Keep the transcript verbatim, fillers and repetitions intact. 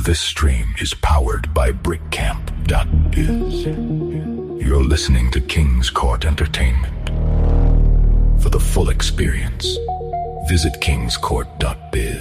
This stream is powered by brickcamp dot biz. You're listening to King's Court Entertainment. For the full experience, visit kings court dot biz.